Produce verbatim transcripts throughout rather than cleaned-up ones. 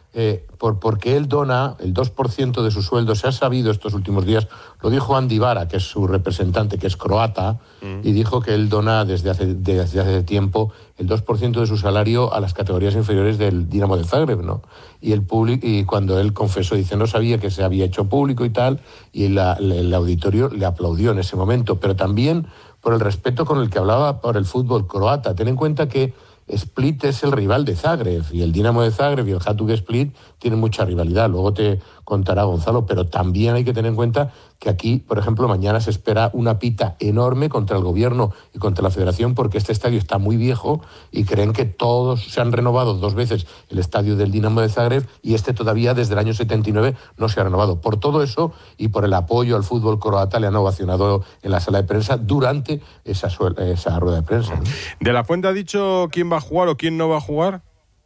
eh, por, porque él dona el dos por ciento de su sueldo. Se ha sabido estos últimos días, lo dijo Andy Vara, que es su representante, que es croata, mm. y dijo que él dona desde hace, desde hace tiempo el dos por ciento de su salario a las categorías inferiores del Dinamo de Zagreb, ¿no? Y, el public, y cuando él confesó, dice, no sabía que se había hecho público y tal, y la, el auditorio le aplaudió en ese momento, pero también por el respeto con el que hablaba por el fútbol croata. Ten en cuenta que Split es el rival de Zagreb, y el Dinamo de Zagreb y el Hajduk Split tienen mucha rivalidad, luego te contará Gonzalo, pero también hay que tener en cuenta que aquí, por ejemplo, mañana se espera una pita enorme contra el gobierno y contra la federación, porque este estadio está muy viejo y creen que todos se han renovado dos veces el estadio del Dinamo de Zagreb, y este todavía desde el año setenta y nueve no se ha renovado. Por todo eso y por el apoyo al fútbol croata le han ovacionado en la sala de prensa durante esa, esa rueda de prensa, ¿no? ¿De la Fuente ha dicho quién va a jugar o quién no va a jugar?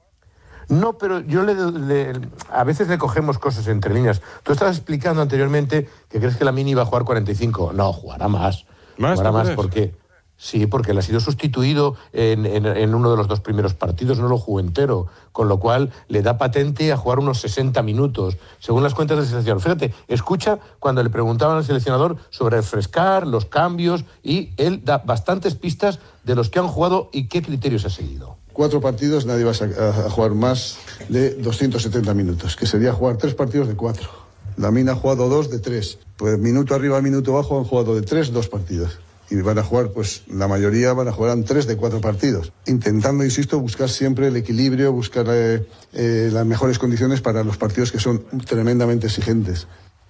No, pero yo le, le, a veces le cogemos cosas entre líneas. Tú estabas explicando anteriormente que crees que Lamine iba a jugar cuarenta y cinco. No, jugará más. ¿Más? Jugará más porque... Sí, porque él ha sido sustituido en, en, en uno de los dos primeros partidos, no lo jugó entero, con lo cual le da patente a jugar unos sesenta minutos, según las cuentas del seleccionador. Fíjate, escucha cuando le preguntaban al seleccionador sobre refrescar, los cambios, y él da bastantes pistas de los que han jugado y qué criterios ha seguido. Cuatro partidos, nadie va a jugar más de doscientos setenta minutos, que sería jugar tres partidos de cuatro. Lamine ha jugado dos de tres. Pues minuto arriba, minuto abajo han jugado de tres, dos partidos. Y van a jugar, pues la mayoría van a jugar en tres de cuatro partidos. Intentando, insisto, buscar siempre el equilibrio, buscar eh, eh, las mejores condiciones para los partidos que son tremendamente exigentes.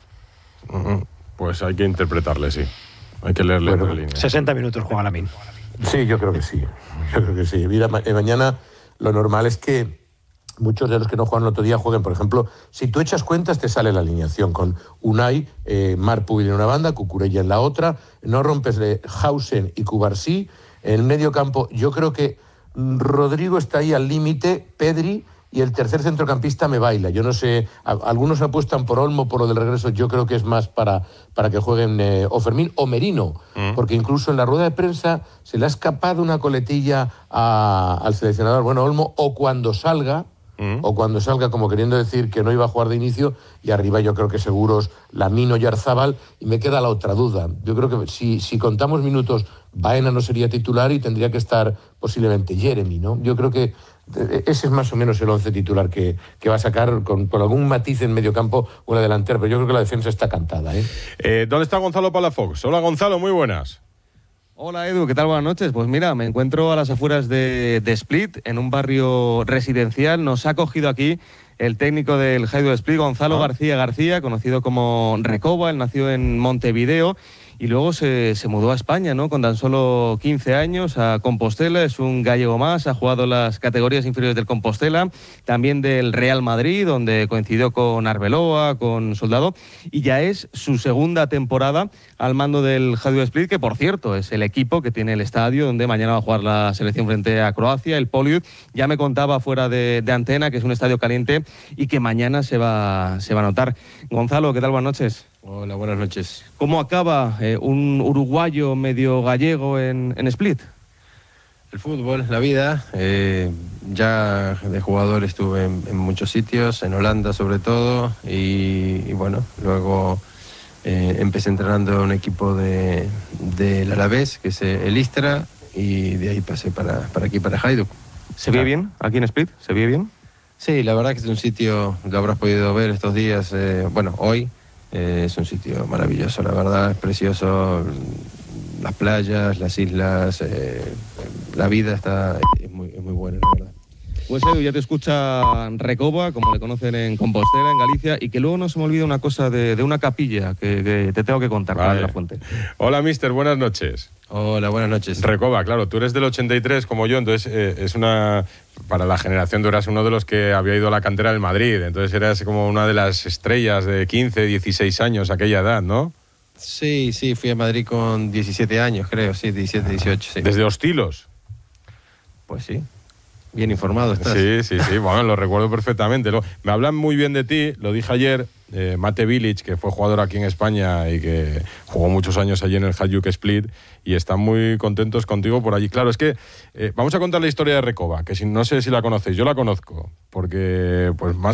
Uh-huh. Pues hay que interpretarle, sí. Hay que leerle bueno, entre líneas. sesenta minutos juega Lamine. Sí, yo creo que sí. Yo creo que sí. Mira, mañana lo normal es que muchos de los que no juegan el otro día jueguen. Por ejemplo, si tú echas cuentas, te sale la alineación con Unai, eh, Marpuy en una banda, Cucurella en la otra, no rompes de Hausen y Cubarsí. En el medio campo, yo creo que Rodrigo está ahí al límite, Pedri, y el tercer centrocampista me baila. Yo no sé, a, algunos apuestan por Olmo, por lo del regreso, yo creo que es más para, para que jueguen eh, o Fermín o Merino, mm. porque incluso en la rueda de prensa se le ha escapado una coletilla a, al seleccionador, bueno, Olmo, o cuando salga, Mm. o cuando salga como queriendo decir que no iba a jugar de inicio, y arriba yo creo que seguros Lamine o Yarzábal, y me queda la otra duda. Yo creo que si, si contamos minutos, Baena no sería titular y tendría que estar posiblemente Jeremy, ¿no? Yo creo que ese es más o menos el once titular que, que va a sacar, con, con algún matiz en medio campo o en la delantera, pero yo creo que la defensa está cantada, ¿eh? Eh, ¿Dónde está Gonzalo Palafox? Hola Gonzalo, muy buenas. Hola Edu, ¿qué tal? Buenas noches. Pues mira, me encuentro a las afueras de, de Split, en un barrio residencial. Nos ha acogido aquí el técnico del Hajduk Split, Gonzalo ah. García García, conocido como Recoba. Él nació en Montevideo y luego se, se mudó a España, ¿no? Con tan solo quince años, a Compostela. Es un gallego más, ha jugado las categorías inferiores del Compostela, también del Real Madrid, donde coincidió con Arbeloa, con Soldado, y ya es su segunda temporada al mando del Hajduk Split, que por cierto es el equipo que tiene el estadio donde mañana va a jugar la selección frente a Croacia, el Poliud. Ya me contaba fuera de, de antena que es un estadio caliente y que mañana se va, se va a notar. Gonzalo, ¿qué tal? Buenas noches. Hola, buenas noches. ¿Cómo acaba eh, un uruguayo medio gallego en, en Split? El fútbol, la vida. Eh, ya de jugador estuve en, en muchos sitios, en Holanda sobre todo, y, y bueno, luego eh, empecé entrenando en un equipo de, del Alavés, que es el Istra, y de ahí pasé para, para aquí, para Hajduk. ¿Se ve bien aquí en Split? ¿Se ve bien? Sí, la verdad que es un sitio, lo habrás podido ver estos días, eh, bueno, hoy. Eh, es un sitio maravilloso, la verdad, es precioso. Las playas, las islas, eh, la vida está es muy, es muy buena, la verdad. Pues Edu, ya te escucha Recoba, como le conocen en Compostela, en Galicia, y que luego no se me olvida una cosa de, de una capilla que, que te tengo que contar, vale. Para de la Fuente. Hola, mister, buenas noches. Hola, buenas noches. Recoba, claro, tú eres del ochenta y tres como yo, entonces eh, es una... Para la generación tú eras uno de los que había ido a la cantera del Madrid, entonces eras como una de las estrellas de quince, dieciséis años, aquella edad, ¿no? Sí, sí, fui a Madrid con diecisiete años, creo, sí, diecisiete, dieciocho, sí. ¿Desde Hostilos? Pues sí. Bien informado estás. Sí, sí, sí, bueno, lo recuerdo perfectamente. Lo, me hablan muy bien de ti, lo dije ayer, eh, Mate Bilic, que fue jugador aquí en España y que jugó muchos años allí en el Hajduk Split, y están muy contentos contigo por allí. Claro, es que eh, vamos a contar la historia de Recoba, que si, no sé si la conocéis, yo la conozco, porque pues más